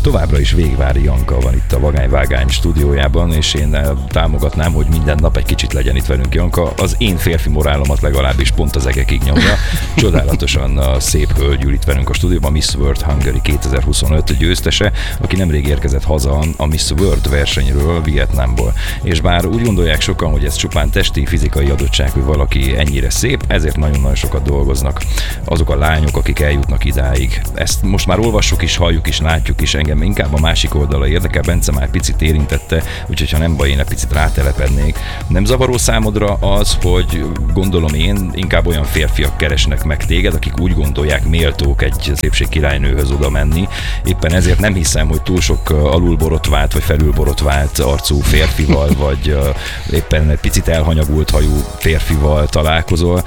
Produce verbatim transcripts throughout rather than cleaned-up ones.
Továbbra is Végvári Janka van itt a Vagányvágány stúdiójában, és én támogatnám, hogy minden nap egy kicsit legyen itt velünk Janka. Az én férfi morálomat legalábbis pont az egekig nyomja. Csodálatosan szép hölgy ül itt velünk a stúdióban, Miss World Hungary kétezer-huszonöt győztese, aki nemrég érkezett haza a Miss World versenyről, Vietnámból. És bár úgy gondolják sokan, hogy ez csupán testi, fizikai adottság, hogy valaki ennyire szép, ezért nagyon-nagyon sokat dolgoznak azok a lányok, akik eljutnak idáig. Ezt most már olvassuk is, halljuk is, látjuk is, engem inkább a másik oldala érdekel, Bence már picit érintette, úgyhogy ha nem baj, én egy picit rátelepednék. Nem zavaró számodra az, hogy gondolom én, inkább olyan férfiak keresnek meg téged, akik úgy gondolják, méltók egy szépségkirálynőhöz oda menni. Éppen ezért nem hiszem, hogy túl sok alulborotvált vagy felülborotvált arcú férfival, vagy éppen egy picit elhanyagult hajú férfival találkozol.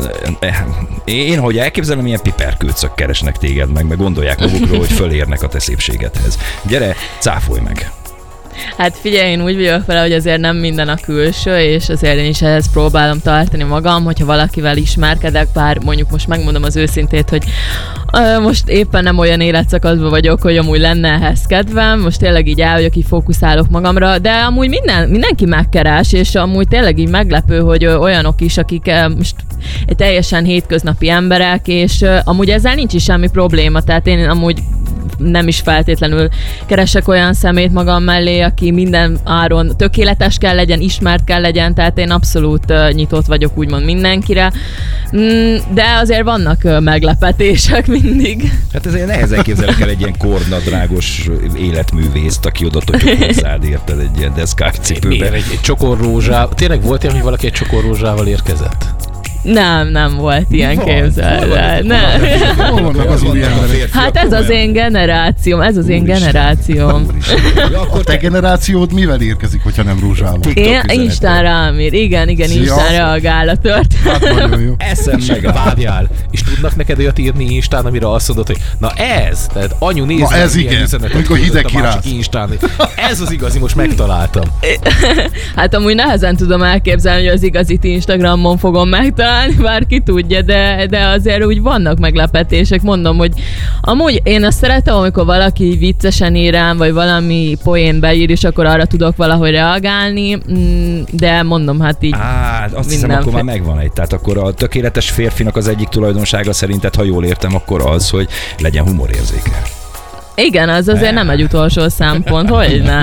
Én, hogy elképzelem, ilyen piperkőcök keresnek téged meg, meg gondolják magukról, hogy fölérnek a te szépségedhez. Gyere, cáfolj meg! Hát figyelj, én úgy vagyok vele, hogy azért nem minden a külső, és azért én is ehhez próbálom tartani magam, hogyha valakivel ismerkedek, bár mondjuk most megmondom az őszintét, hogy uh, most éppen nem olyan életszakaszban vagyok, hogy amúgy lenne ehhez kedvem, most tényleg így el vagyok, így fókuszálok magamra, de amúgy minden, mindenki megkeres, és amúgy tényleg így meglepő, hogy olyanok is, akik uh, most egy teljesen hétköznapi emberek, és uh, amúgy ezzel nincs is semmi probléma, tehát én amúgy nem is feltétlenül keresek olyan szemét magam mellé, aki minden áron tökéletes kell legyen, ismert kell legyen, tehát én abszolút uh, nyitott vagyok úgymond mindenkire, mm, de azért vannak uh, meglepetések mindig. Hát ezért nehezen képzelek el egy ilyen kornadrágos életművészt, aki oda totyog hozzád, érted, egy ilyen deszkák cipőben. Egy, egy csokorrózsával, tényleg volt ilyen, hogy valaki egy csokorrózsával érkezett? Nem, nem volt ilyen, képzeld el. Nem. Hol vannak az új emberek? Hát ez az én generációm, ez az én generációm. A te generációd mivel érkezik, hogyha nem rózsával? Én Instán rám ír, igen, igen, Instán reagál a történet. Hát nagyon jó. Eszem meg Várjál, és tudnak neked olyat írni Instán, amire azt mondod, hogy na ez, tehát anyu nézd na meg, ez igen, üzenetet, amikor hideg kiráz. Ez az igazi, most megtaláltam. Hát amúgy nehezen tudom elképzelni, hogy az igazit Instagramon fogom megtalálni, bárki tudja, de, de azért úgy vannak meglepetések, mondom, hogy amúgy én azt szeretem, amikor valaki viccesen ír rám, vagy valami poén beír, és akkor arra tudok valahogy reagálni, de mondom, hát így Á, azt hiszem, akkor már megvan egy. Tehát akkor a tökéletes férfinak az egyik tulajdonsága szerinted, ha jól értem, akkor az, hogy legyen humorérzéke. Igen, az azért nem egy utolsó szempont, hogy ne?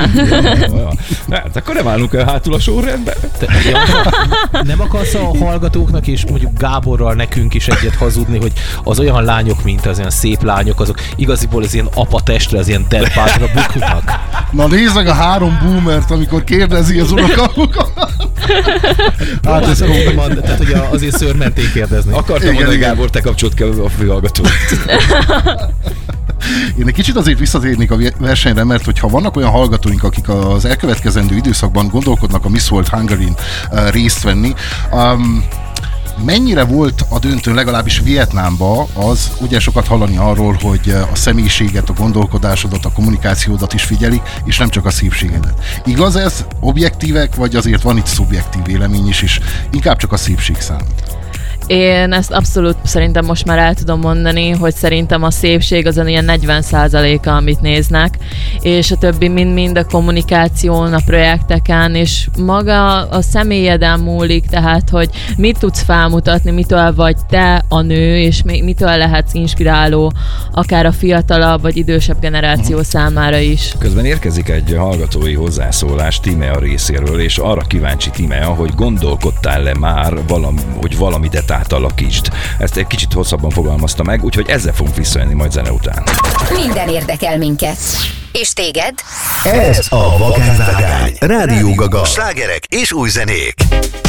Hát akkor nem állunk el hátul a sorrendben. Te, ja, nem akarsz a hallgatóknak és mondjuk Gáborral nekünk is egyet hazudni, hogy az olyan lányok, mint az ilyen szép lányok, azok igaziból az ilyen apatestre, az ilyen deadpátra buknak? Na nézd meg a három boomert, amikor kérdezi az unokalukat. Hát ez komolyan, tehát hogy azért szőrmentén kérdezni. Akartam mondani, Gábor, te kapcsolt kell a főhallgatót. Én egy kicsit azért visszatérnék a versenyre, mert hogyha vannak olyan hallgatóink, akik az elkövetkezendő időszakban gondolkodnak a Miss World Hungary-n uh, részt venni, um, mennyire volt a döntőn, legalábbis Vietnámban az, ugye sokat hallani arról, hogy a személyiséget, a gondolkodásodat, a kommunikációdat is figyelik, és nem csak a szépségedet. Igaz ez? Objektívek, vagy azért van itt szubjektív vélemény is, és inkább csak a szépség számít? Én ezt abszolút szerintem most már el tudom mondani, hogy szerintem a szépség azon ilyen negyven százaléka, amit néznek, és a többi mind-mind a kommunikáción, a projekteken, és maga a személyeden múlik, tehát, hogy mit tudsz felmutatni, mitől vagy te a nő, és mitől lehetsz inspiráló, akár a fiatalabb vagy idősebb generáció uh-huh. számára is. Közben érkezik egy hallgatói hozzászólás Tímea részéről, és arra kíváncsi Tímea, hogy gondolkodtál-e már, valami, hogy valami de átalakítsd. Ezt egy kicsit hosszabban fogalmazta meg, úgyhogy ezzel fogunk visszajönni majd zene után. Minden érdekel minket. És téged? Ez a Vagányvágány. Rádió Gaga. Slágerek és új zenék.